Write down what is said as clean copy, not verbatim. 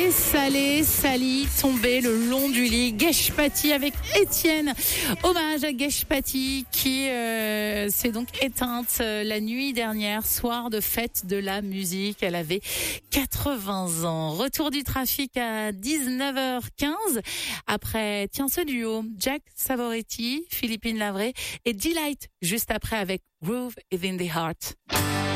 Salé, Sally, tombé le long du lit. Geshpati avec Étienne. Hommage à Geshpati qui s'est donc éteinte la nuit dernière, soir de fête de la musique. Elle avait 80 ans. Retour du trafic à 19h15. Après, ce duo, Jack Savoretti, Philippine Lavray et Delight, juste après avec Groove is in the Heart.